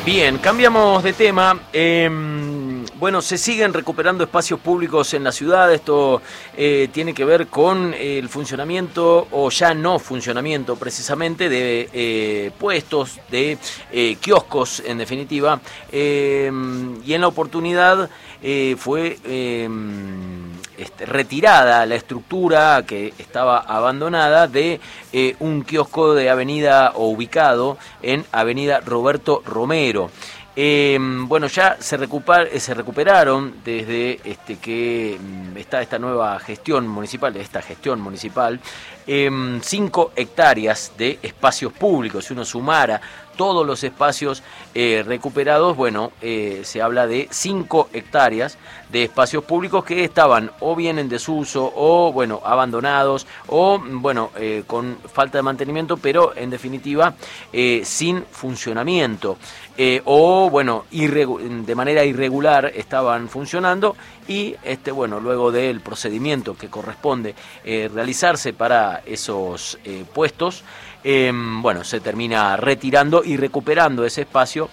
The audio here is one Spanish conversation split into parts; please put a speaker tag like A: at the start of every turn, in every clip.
A: Bien, cambiamos de tema. Bueno, se siguen recuperando espacios públicos en la ciudad. Esto tiene que ver con el funcionamiento, o ya no funcionamiento precisamente, de puestos, de kioscos en definitiva. Y en la oportunidad fue retirada la estructura que estaba abandonada de un kiosco de avenida, o ubicado en avenida Roberto Romero. Bueno, ya se recuperaron desde que está esta nueva gestión municipal, 5 hectáreas de espacios públicos. Si uno sumara todos los espacios recuperados, bueno, se habla de 5 hectáreas de espacios públicos que estaban o bien en desuso, o bueno, abandonados, o bueno, con falta de mantenimiento, pero en definitiva sin funcionamiento, o bueno, de manera irregular estaban funcionando. Y bueno, luego del procedimiento que corresponde realizarse para esos puestos, bueno, se termina retirando y recuperando ese espacio,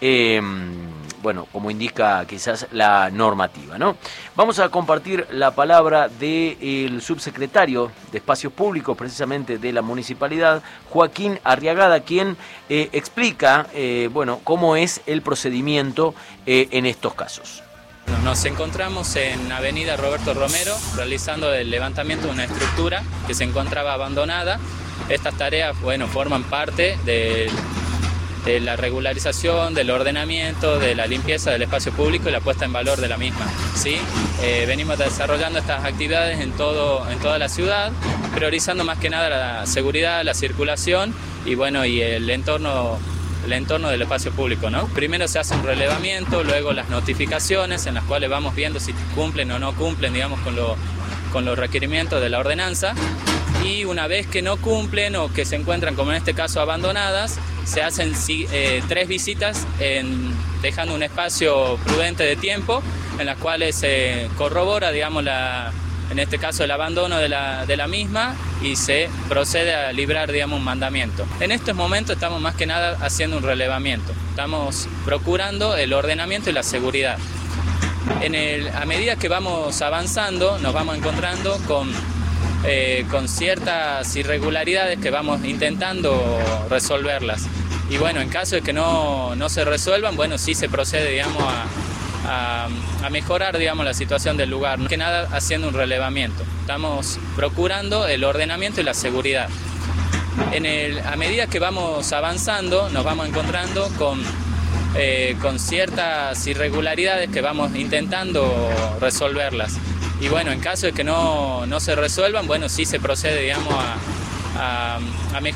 A: bueno, como indica quizás la normativa, ¿no? Vamos a compartir la palabra del subsecretario de Espacios Públicos, precisamente de la municipalidad, Joaquín Arriagada, quien explica, bueno, cómo es el procedimiento en estos casos.
B: Nos encontramos en avenida Roberto Romero realizando el levantamiento de una estructura que se encontraba abandonada. Estas tareas, bueno, forman parte de la regularización, del ordenamiento, de la limpieza del espacio público y la puesta en valor de la misma, ¿sí? Venimos desarrollando estas actividades en toda la ciudad, priorizando más que nada la seguridad, la circulación y bueno, y el entorno del espacio público, ¿no? Primero se hace un relevamiento, luego las notificaciones en las cuales vamos viendo si cumplen o no cumplen, digamos, con los requerimientos de la ordenanza. Y una vez que no cumplen o que se encuentran, como en este caso, abandonadas, se hacen 3 visitas dejando un espacio prudente de tiempo en las cuales se corrobora, digamos, en este caso el abandono de la misma, y se procede a librar, digamos, un mandamiento. En estos momentos estamos más que nada haciendo un relevamiento, estamos procurando el ordenamiento y la seguridad. A medida que vamos avanzando nos vamos encontrando con ciertas irregularidades que vamos intentando resolverlas. Y bueno, en caso de que no se resuelvan, bueno, sí se procede, digamos, a mejorar, digamos, la situación del lugar. Más que nada haciendo un relevamiento. Estamos procurando el ordenamiento y la seguridad. A medida que vamos avanzando nos vamos encontrando con ciertas irregularidades que vamos intentando resolverlas. Y bueno, en caso de que no se resuelvan, bueno, sí se procede, digamos, a mejorar.